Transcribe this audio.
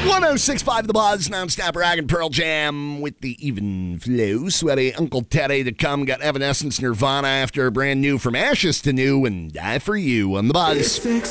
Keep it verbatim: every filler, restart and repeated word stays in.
one oh six point five The Buzz, non-stop rockin' Pearl Jam with the even flow. Sweaty Uncle Teddy to come. Got Evanescence, Nirvana after a brand new From Ashes to New and Die For You on The Buzz.